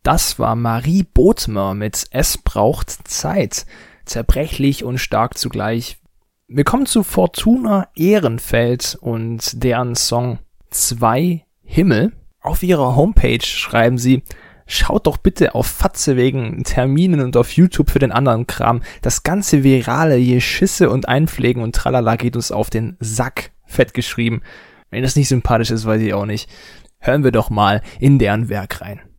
Das war Marie Bodmer mit Es braucht Zeit. Zerbrechlich und stark zugleich. Wir kommen zu Fortuna Ehrenfeld und deren Song Zwei Himmel. Auf ihrer Homepage schreiben sie: Schaut doch bitte auf Fatze wegen Terminen und auf YouTube für den anderen Kram. Das ganze virale Geschisse und Einpflegen und Tralala geht uns auf den Sack. Fett geschrieben. Wenn das nicht sympathisch ist, weiß ich auch nicht. Hören wir doch mal in deren Werk rein.